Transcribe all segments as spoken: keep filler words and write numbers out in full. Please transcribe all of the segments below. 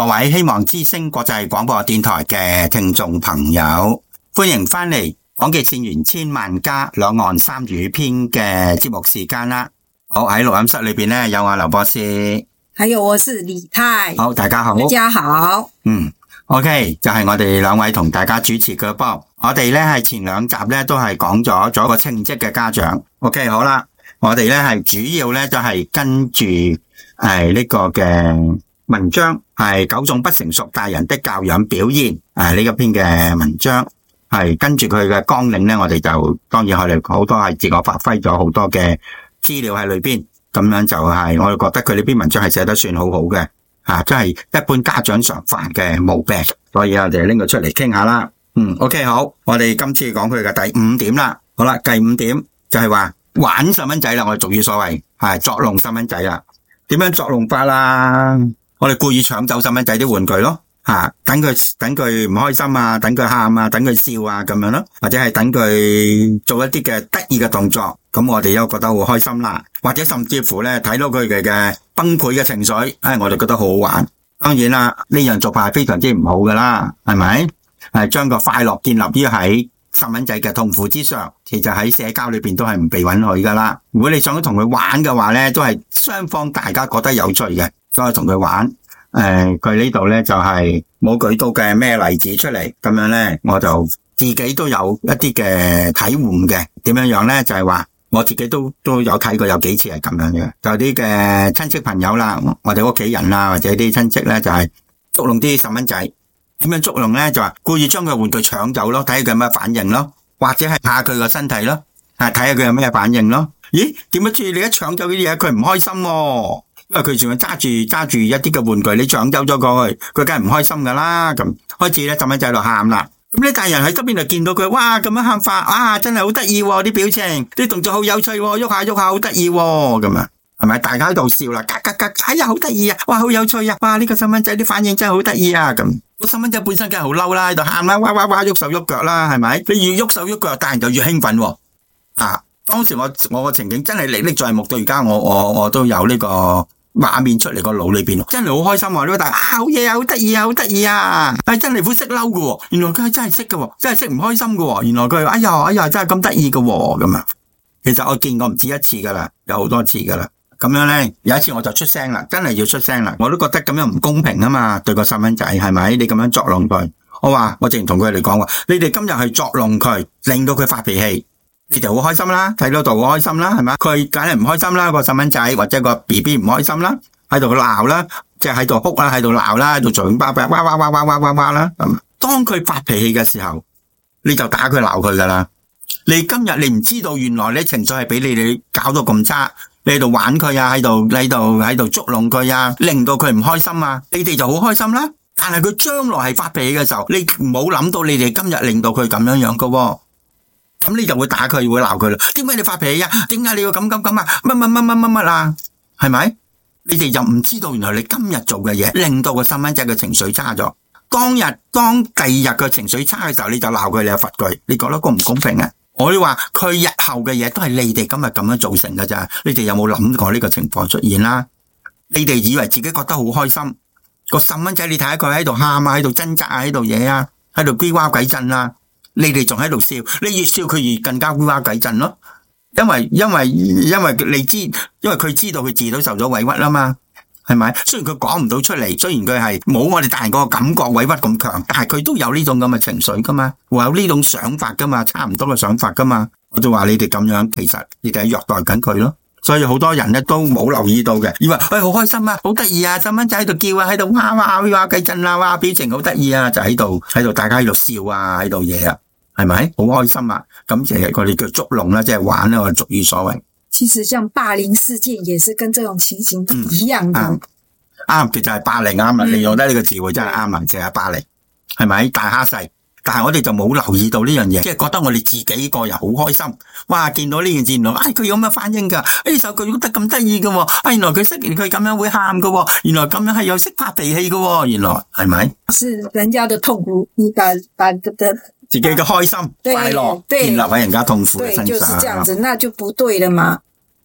各位希望之聲國際廣播電台嘅聽眾朋友，歡迎翻嚟廣極善緣千萬家兩岸三語篇嘅節目時間啦。好，喺錄音室裏邊呢，有我劉博士， 還有我是李太。 好，大家好， 大家好。 嗯 OK， 就係我哋兩位同大家主持嘅噃。我哋咧係前兩集咧都係講咗做一個稱職嘅家長。OK， 好啦，我哋咧係主要咧都係跟住誒呢個嘅文章，係九種不成熟大人的教養表現。誒呢一篇嘅文章係跟住佢嘅綱領咧，我哋就當然我哋好多係自我發揮咗好多嘅資料喺裏邊。咁樣就係我哋覺得佢呢篇文章係寫得算好好嘅。啊，真係一般家長常犯嘅毛病，所以我哋拎佢出嚟傾下啦。嗯 ，OK， 好，我哋今次講佢嘅第五點啦。好啦，第五點就係話玩細蚊仔啦，我哋俗語所謂係作弄細蚊仔啦。點樣作弄法啦？我哋故意搶走細蚊仔啲玩具咯，吓、啊，等佢等佢唔開心啊，等佢喊啊，等佢笑啊，咁樣咯，或者係等佢做一啲嘅得意嘅動作，咁我哋又覺得好開心啦。或者甚至乎咧睇到佢哋嘅崩潰嘅情緒，唉，我哋覺得好好玩。當然啦，呢樣做法係非常之唔好噶啦，係咪？係將個快樂建立於喺細蚊仔嘅痛苦之上，其實喺社交裏邊都係唔被允許噶啦。如果你想同佢玩嘅話咧，都係雙方大家覺得有趣嘅，都係同佢玩。誒、呃，佢呢度咧就係冇舉到嘅咩例子出嚟，咁樣咧我就自己都有一啲嘅體悟嘅。點樣樣咧？就係話。我自己都都有睇過有幾次係咁樣嘅，就啲嘅親戚朋友啦，我哋屋企人啦，或者啲親戚咧就係捉弄啲細蚊仔。點樣捉弄咧？就話故意將佢玩具搶走咯，睇下佢有咩反應咯，或者係嚇佢個身體咯，啊睇下佢有咩反應咯。咦？點解知你一搶走呢啲嘢，佢唔開心喎？因為佢仲要揸住揸住一啲嘅玩具，你搶走咗過去，佢梗係唔開心噶啦。咁開始咧，細蚊仔喺度喊啦。咁你大人喺側邊就見到佢，哇咁樣喊法，啊真係好得意喎，啲表情，啲動作好有趣喎，喐下喐下好得意喎，咁啊，係咪？大家喺度笑啦，嘎嘎嘎，哎呀好得意啊，哇好有趣啊，哇呢個細蚊仔啲反應真係好得意啊，咁個細蚊仔本身梗係好嬲啦，喺度喊啦，哇哇哇喐手喐腳啦，係咪？你越喐手喐腳，大人就越興奮喎。啊，當時我我個情景真係歷歷在目，到而家我我我都有呢個畫面出嚟個腦裏邊，真係好開心啊！呢個大啊好嘢啊，好得意啊，好得意啊！係真係會識嬲噶，原來佢係真係識噶，真係識唔開心噶。原來佢哎呀哎呀真係咁得意噶咁啊！其實我見過唔止一次噶啦，有好多次噶啦。咁樣咧，有一次我就出聲啦，真係要出聲啦。我都覺得咁樣唔公平啊嘛，對個細蚊仔係咪？你咁樣作弄佢，我話我淨同佢哋講話，你哋今日係作弄佢，令到佢發脾氣。你就好開心啦，睇到度好開心啦，係咪？佢梗係唔開心啦，個細蚊仔或者個 B B 唔開心啦，喺度鬧啦，即係喺度哭啦，喺度鬧啦，喺度嘴巴巴哇哇哇哇哇哇哇啦。咁當佢發脾氣嘅時候，你就打佢鬧佢噶啦。你今日你唔知道，原來你情緒係俾你哋搞到咁差，你喺度玩佢啊，喺度喺度喺度捉弄佢啊，令到佢唔開心啊，你哋就好開心啦。但係佢將來係發脾氣嘅時候，你冇諗到你哋今日令到佢咁樣樣噶。咁你就會打佢，會鬧佢啦。點解你發脾氣啊？點解你要咁咁咁啊？乜乜乜乜乜乜啊？係咪？你哋就唔知道，原來你今日做嘅嘢，令到個細蚊仔嘅情緒差咗。當日當第二日嘅情緒差嘅時候，你就鬧佢，你就罰佢。你覺得公唔公平啊？我哋話佢日後嘅嘢都係你哋今日咁樣造成嘅咋？你哋有冇諗過呢個情況出現啦？你哋以為自己覺得好開心，個細蚊仔你睇下佢喺度喊啊，喺度掙扎啊，喺度嘢啊，喺度嘰呱鬼震啊！你哋仲喺度笑，你越笑佢越更加烏鴉鬼震咯。因為因為因為你知，因為佢知道佢自己都受咗委屈啦嘛，係咪？雖然佢講唔到出嚟，雖然佢係冇我哋大人個感覺委屈咁強，但係佢都有呢種咁嘅情緒噶嘛，會有呢種想法噶嘛，差唔多嘅想法噶嘛。我就話你哋咁樣，其實你哋係虐待緊佢咯。所以好多人咧都冇留意到嘅，以為喂好開心啊，好得意啊，細蚊仔喺度叫啊，喺度哇哇哇計震啊，哇表情好得意啊，就喺度喺度大家喺度笑啊，喺度嘢啊，係咪？好開心啊！咁其實佢哋叫捉弄啦，即係玩啦，我俗語所謂。 其實像霸凌事件也是跟這種情形一樣的。啱、 嗯，其實係霸凌啱啦，你用得呢個詞彙真係啱啊，就係霸凌，係咪？大蝦細。但係我哋就冇留意到呢樣嘢，即係覺得我哋自己個人好開心，哇！見到呢件事，原來哎佢有乜反應噶？呢首句喐得咁得意噶，哎原來佢識完佢咁樣會喊噶，原來咁樣係有識發脾氣噶，原來係咪？ 是人家的痛苦，你把把的自己嘅開心快樂建立喺人家痛苦嘅身上， 對，就是這樣子，那就不對了嘛。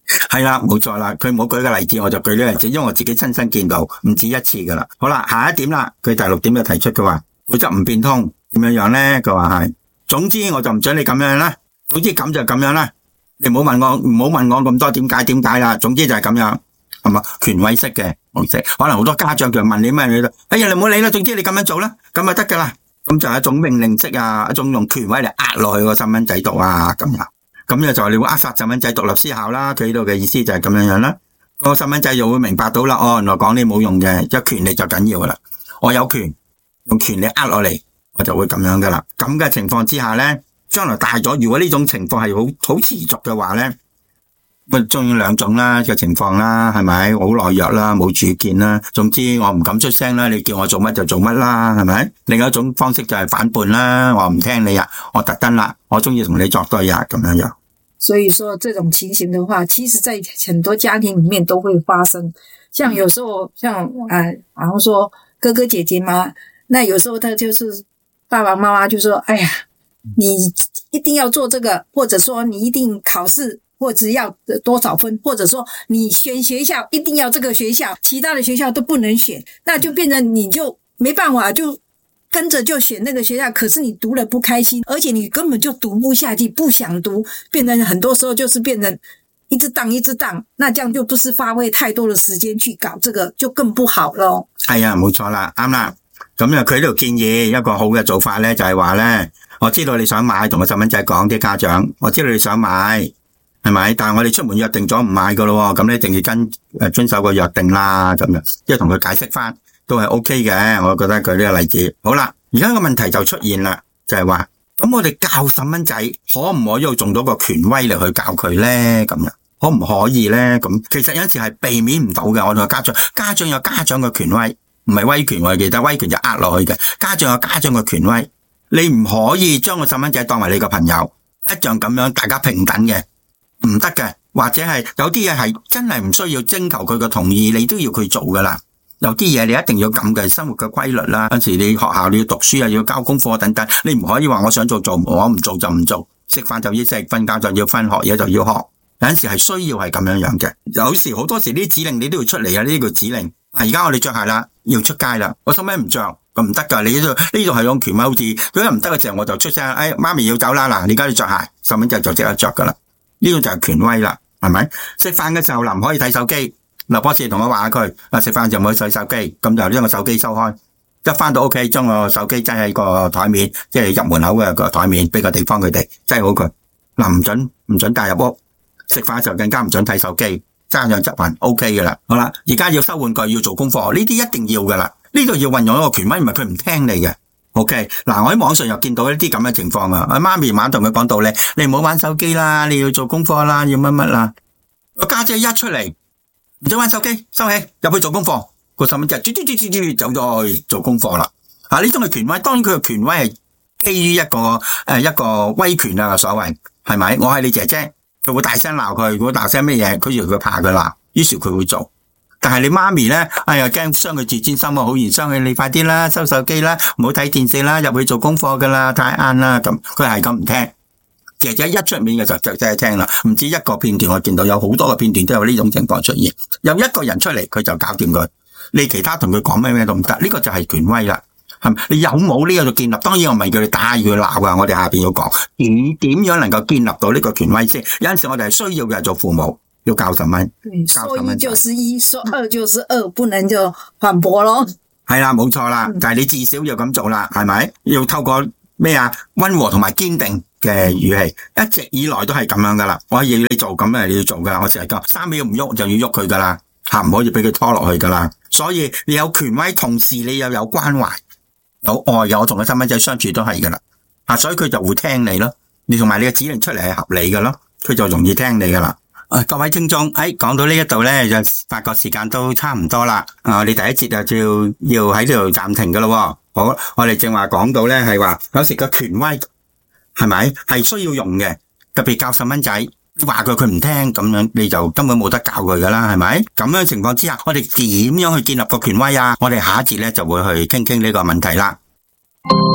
係啦，冇錯啦，佢冇舉個例子，我就舉呢個例子，因為我自己親身見到，唔止一次噶啦。好啦，下一點啦，佢第六點就提出佢話，負責唔變通，點樣樣咧？佢話係，總之我就唔准你咁樣啦，總之咁就咁樣啦，你唔好問我，唔好問我咁多點解點解啦，總之就係咁樣，係嘛？權威式嘅模式，可能好多家長就問你咩你都，哎呀你唔好理啦，總之你咁樣做啦，咁就得噶啦，咁就係一種命令式啊，一種用權威嚟壓落去個細蚊仔度啊，咁樣。咁樣就係你會扼殺細蚊仔獨立思考啦，佢呢度嘅意思就係咁樣樣啦。個細蚊仔就會明白到啦，哦，原來講你冇用嘅，一權力就緊要噶啦。我有權用權力呃落嚟，我就會咁樣噶啦。咁嘅情況之下咧，將來大咗，如果呢種情況係好好持續嘅話咧，咪仲有兩種啦嘅情況啦，係咪？好懦弱啦，冇主見啦，總之我唔敢出聲啦，你叫我做乜就做乜啦，係咪？另一種方式就係反叛啦，我唔聽你啊，我特登啦，我中意同你作對啊，咁樣樣。 所以說這種情形的話，其實在很多家庭裡面都會發生。像有時候，像啊，然後說哥哥姐姐嘛，那有時候他就是爸爸媽媽就說，哎呀，你一定要做這個，或者說你一定考試。或者要多少分，或者說你選學校一定要這個學校，其他的學校都不能選，那就變成你就沒辦法，就跟着就選那個學校，可是你讀了不開心，而且你根本就讀不下去，不想讀，變成很多時候就是變成一直當一直當，那這樣就不是發揮太多的時間去搞這個，就更不好咯。係啊，冇錯啦，啱啦。咁啊，佢呢度建議一個好嘅做法咧，就係話咧，我知道你想買，同個細蚊仔講啲家長，我知道你想買。係咪？但係我哋出門約定咗唔買噶咯，咁你一定要跟誒遵守個約定啦，咁樣即係同佢解釋翻，都係 O K 嘅。我覺得佢呢個例子好啦。而家個問題就出現啦，就係話咁我哋教細蚊仔可唔可以用到個權威嚟去教佢咧？咁樣可唔可以咧？咁其實有陣時係避免唔到嘅。我同個家長，家長有家長嘅權威，唔係威權，我記得威權就壓落去嘅。家長有家長嘅權威，你唔可以將個細蚊仔當為你個朋友，一樣咁樣大家平等嘅。唔得嘅，或者係有啲嘢係真係唔需要徵求佢嘅同意，你都要佢做噶啦。有啲嘢你一定要咁嘅生活嘅規律啦。有時你學校你要讀書啊，要交功課等等，你唔可以話我想做做，我唔做就唔做。食飯就要食，瞓覺就要瞓，學嘢就要學。有陣時係需要係咁樣樣嘅。有時好多時啲指令你都要出嚟啊，呢個指令。啊，而家我哋着鞋啦，要出街啦，我使咩唔着？咁唔得噶，你呢度呢度係用權威好似，如果唔得嘅時候我就出聲，哎，媽咪要走啦，嗱，你而家要着鞋，細蚊仔就即刻着噶啦。呢個就係權威啦，係咪？食飯嘅時候唔可以睇手機。劉博士同我話佢，啊食飯就唔可以睇手機，咁就將個手機收開。一翻到屋企，將個手機擠喺個台面，即係入門口嘅個台面，俾個地方佢哋擠好佢。嗱，唔准唔准帶入屋。食飯嘅時候更加唔准睇手機，揸上執行 O K 噶啦。好啦，而家要收玩具，要做功課，呢啲一定要噶啦。呢度要運用一個權威，唔係佢唔聽你嘅。OK， 嗱，我喺網上又見到一啲咁嘅情況啊！阿媽咪晚同佢講道理，你唔好玩手機啦，你要做功課啦，要乜乜啦。個家姐一出嚟，唔准玩手機，收起入去做功課。個細蚊仔嘟嘟嘟嘟嘟走咗去做功課啦。啊，呢種係權威，當然佢嘅權威係基於一個誒一個威權啊，所謂係咪？我係你姐姐，佢會大聲鬧佢，如果大聲咩嘢，佢以為佢怕佢鬧，於是佢會做。但係你媽咪咧，哎呀驚傷佢自尊心啊，好易傷佢，你快啲啦，收手機啦，唔好睇電視啦，入去做功課噶啦，太晏啦，咁佢係咁唔聽。姐姐一出面嘅時候就真係聽啦，唔止一個片段，我見到有好多個片段都有呢種情況出現，有一個人出嚟佢就搞掂佢，你其他同佢講咩咩都唔得，呢個就係權威啦，係咪？你有冇呢個建立？當然我唔係叫你打佢鬧啊，我哋下邊要講點點樣能夠建立到呢個權威先。有陣時我哋係需要嘅做父母。要教細蚊， 說一就是一，說二就是二，不能就反駁咯。 係啦，冇錯啦，但係你至少要咁做啦，係咪？要透過咩啊？溫和同埋堅定嘅語氣，一直以來都係咁樣噶啦。我要你做咁啊，你要做噶啦。我成日講三秒唔喐就要喐佢噶啦，吓唔可以俾佢拖落去噶啦。所以你有權威，同時你又有關懷、有愛嘅，我同個細蚊仔相處都係噶啦。啊，所以佢就會聽你咯。你同埋你嘅指令出嚟係合理嘅咯，佢就容易聽你噶啦。誒，各位聽眾，誒，講到呢一度咧，就發覺時間都差唔多啦。啊，我哋第一節就要要喺呢度暫停噶咯。好，我哋正話講到咧，係話有時個權威係咪係需要用嘅？特別教細蚊仔，話佢佢唔聽咁樣，你就根本冇得教佢噶啦，係咪？咁樣情況之下，我哋點樣去建立個權威啊？我哋下一節咧就會去傾傾呢個問題啦。